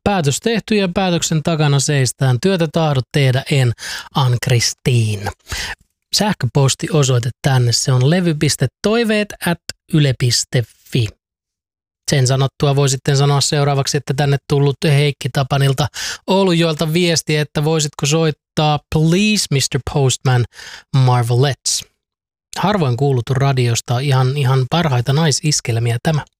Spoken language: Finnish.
Päätös tehty ja päätöksen takana seistään. Työtä tahdot tehdä en, Ann-Kristiin. Sähköpostiosoite tänne, se on levy.toiveet@yle.fi. Sen sanottua voi sitten sanoa seuraavaksi, että tänne tullut Heikki Tapanilta Oulunjoelta viesti, että voisitko soittaa Please Mr. Postman Marvelettes. Harvoin kuuluttu radiosta, ihan parhaita naisiskelmiä tämä.